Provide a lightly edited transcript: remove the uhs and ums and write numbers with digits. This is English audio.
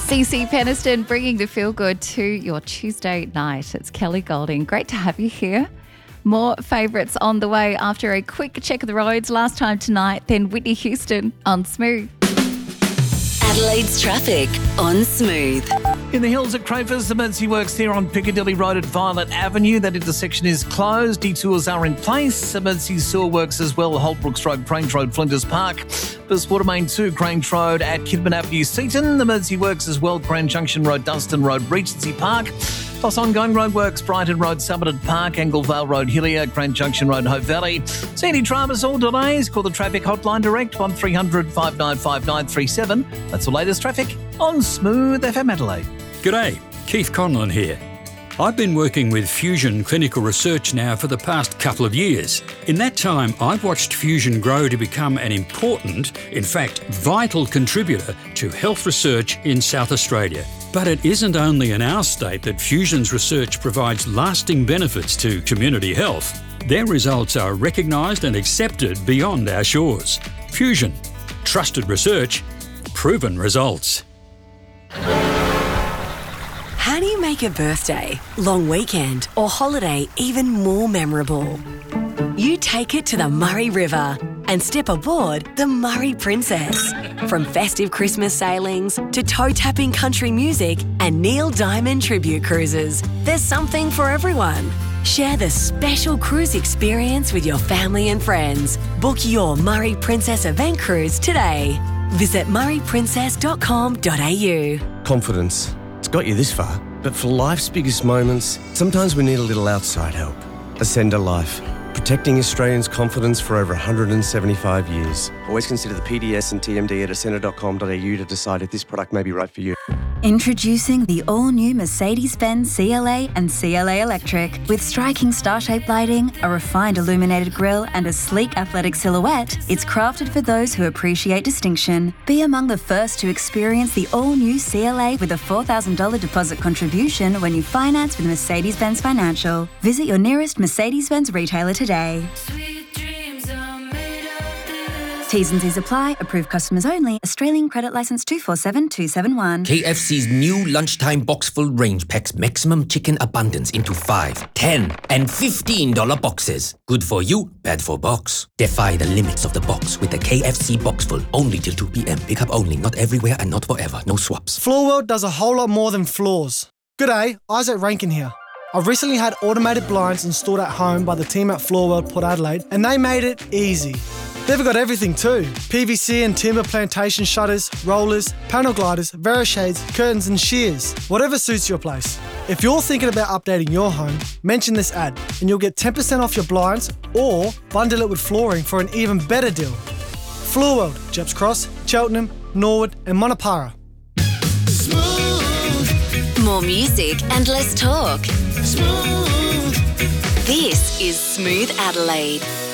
CC Peniston bringing the feel good to your Tuesday night. It's Kelly Golding. Great to have you here. More favourites on the way after a quick check of the roads. Last time tonight, then Whitney Houston on Smooth. Adelaide's traffic on Smooth. In the hills at Crafers, emergency works there on Piccadilly Road at Violet Avenue. That intersection is closed. Detours are in place. Emergency sewer works as well. Holtbrooks Road, Crange Road, Flinders Park. Bayswater Main 2, Crange Road at Kidman Avenue, Seaton. Emergency works as well. Grand Junction Road, Dunstan Road, Regency Park. Plus ongoing roadworks, Brighton Road, Summerton Park, Anglevale Road, Hillier, Grand Junction Road, Hope Valley. See any dramas or delays? Call the traffic hotline direct 1300 595 937. That's the latest traffic on Smooth FM Adelaide. G'day, Keith Conlon here. I've been working with Fusion Clinical Research now for the past couple of years. In that time, I've watched Fusion grow to become an important, in fact, vital contributor to health research in South Australia. But it isn't only in our state that Fusion's research provides lasting benefits to community health. Their results are recognised and accepted beyond our shores. Fusion. Trusted research. Proven results. How do you make a birthday, long weekend or holiday even more memorable? You take it to the Murray River and step aboard the Murray Princess. From festive Christmas sailings to toe-tapping country music and Neil Diamond tribute cruises, there's something for everyone. Share the special cruise experience with your family and friends. Book your Murray Princess event cruise today. Visit murrayprincess.com.au. Confidence. It's got you this far, but for life's biggest moments, sometimes we need a little outside help. Ascender Life. Protecting Australians' confidence for over 175 years. Always consider the PDS and TMD at ascender.com.au to decide if this product may be right for you. Introducing the all-new Mercedes-Benz CLA and CLA Electric. With striking star-shaped lighting, a refined illuminated grille and a sleek athletic silhouette, it's crafted for those who appreciate distinction. Be among the first to experience the all-new CLA with a $4,000 deposit contribution when you finance with Mercedes-Benz Financial. Visit your nearest Mercedes-Benz retailer today. T's and C's apply. Approved customers only. Australian credit licence 247271. KFC's new lunchtime box full range packs maximum chicken abundance into 5, 10 and $15 boxes. Good for you, bad for box. Defy the limits of the box with the KFC box full. Only till 2 p.m. Pick up only. Not everywhere and not forever. No swaps. Floorworld does a whole lot more than floors. G'day, Isaac Rankin here. I've recently had automated blinds installed at home by the team at Floorworld Port Adelaide, and they made it easy. They've got everything too. PVC and timber plantation shutters, rollers, panel gliders, Verishades, curtains and shears. Whatever suits your place. If you're thinking about updating your home, mention this ad and you'll get 10% off your blinds or bundle it with flooring for an even better deal. Floorworld, Jeps Cross, Cheltenham, Norwood and Monopara. More music and less talk. Smooth. This is Smooth Adelaide.